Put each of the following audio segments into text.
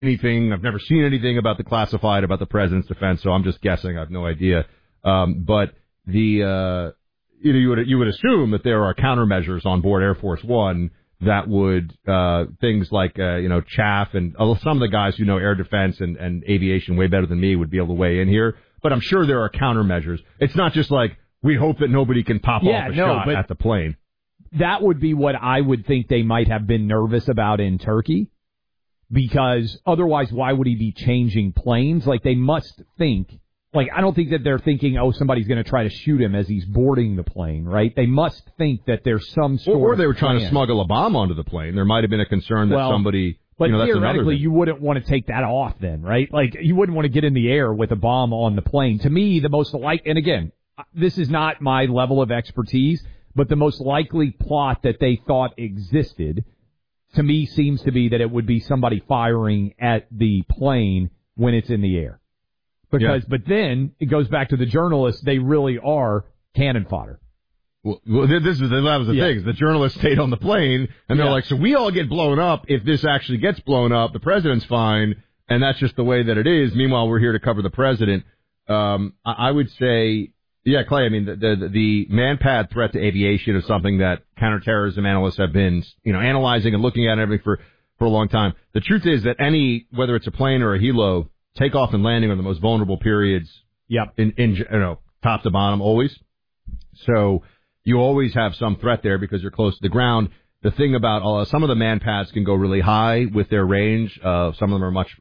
anything. I've never seen anything about the classified, about the president's defense, so I'm just guessing. I have no idea. But the you would assume that there are countermeasures on board Air Force One that would things like chaff, and some of the guys who know air defense and aviation way better than me would be able to weigh in here. But I'm sure there are countermeasures. It's not just like we hope that nobody can pop off a shot at the plane. That would be what I would think they might have been nervous about in Turkey, because otherwise, why would he be changing planes? Like, they must think. Like, I don't think that they're thinking, somebody's going to try to shoot him as he's boarding the plane, right? They must think that there's some sort of Or they were trying to smuggle a bomb onto the plane. There might have been a concern that somebody... But theoretically, you wouldn't want to take that off then, right? Like, you wouldn't want to get in the air with a bomb on the plane. To me, the most and again, this is not my level of expertise, but the most likely plot that they thought existed, to me, seems to be that it would be somebody firing at the plane when it's in the air. But then it goes back to the journalists. They really are cannon fodder. Well, that was the thing. The journalists stayed on the plane, and they're like, so we all get blown up. If this actually gets blown up, the president's fine, and that's just the way that it is. Meanwhile, we're here to cover the president. I would say, Clay, I mean, the MANPAD threat to aviation is something that counterterrorism analysts have been, analyzing and looking at and everything for a long time. The truth is that whether it's a plane or a helo, takeoff and landing are the most vulnerable periods. Yep. In top to bottom, always. So you always have some threat there because you're close to the ground. The thing about some of the MANPADs can go really high with their range. Some of them are much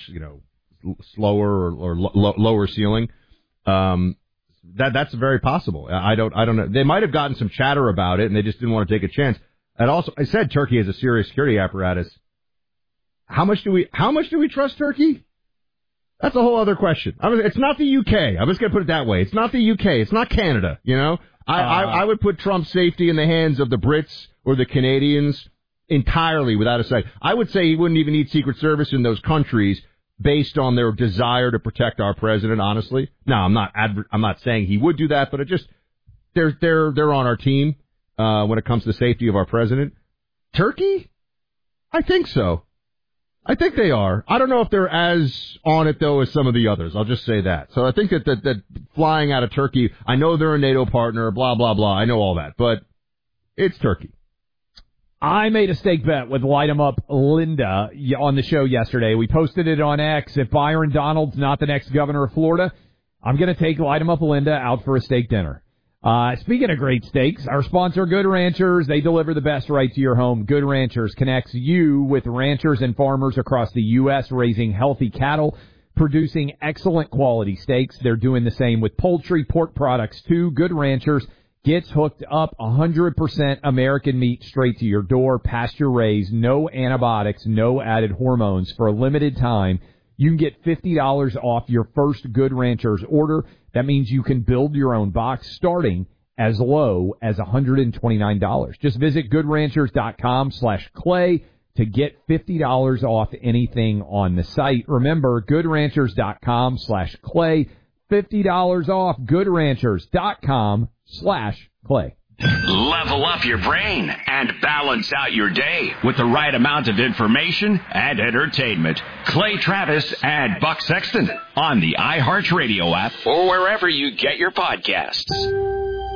slower or lower ceiling. That's very possible. I don't know. They might have gotten some chatter about it and they just didn't want to take a chance. And also, I said Turkey has a serious security apparatus. How much do we trust Turkey? That's a whole other question. It's not the UK. I'm just going to put it that way. It's not the UK. It's not Canada. I would put Trump's safety in the hands of the Brits or the Canadians entirely without a second. I would say he wouldn't even need Secret Service in those countries based on their desire to protect our president, honestly. Now, I'm not saying he would do that, but they're on our team when it comes to the safety of our president. Turkey? I think so. I think they are. I don't know if they're as on it, though, as some of the others. I'll just say that. So I think that flying out of Turkey, I know they're a NATO partner, blah, blah, blah. I know all that. But it's Turkey. I made a stake bet with Light 'em Up Linda on the show yesterday. We posted it on X. If Byron Donald's not the next governor of Florida, I'm going to take Light 'em Up Linda out for a steak dinner. Speaking of great steaks, our sponsor, Good Ranchers, they deliver the best right to your home. Good Ranchers connects you with ranchers and farmers across the U.S. raising healthy cattle, producing excellent quality steaks. They're doing the same with poultry, pork products too. Good Ranchers gets hooked up 100% American meat straight to your door, pasture raised, no antibiotics, no added hormones for a limited time. You can get $50 off your first Good Ranchers order. That means you can build your own box starting as low as $129. Just visit goodranchers.com/clay to get $50 off anything on the site. Remember, goodranchers.com/clay. $50 off goodranchers.com/clay. Level up your brain and balance out your day with the right amount of information and entertainment. Clay Travis and Buck Sexton on the iHeartRadio app or wherever you get your podcasts.